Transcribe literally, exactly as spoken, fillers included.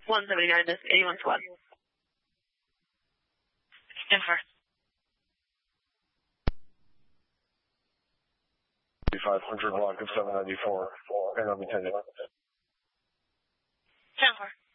one seventy-nine, this eighty-one squad. ten four. five hundred block of seven ninety-four, and I'm attending. ten four.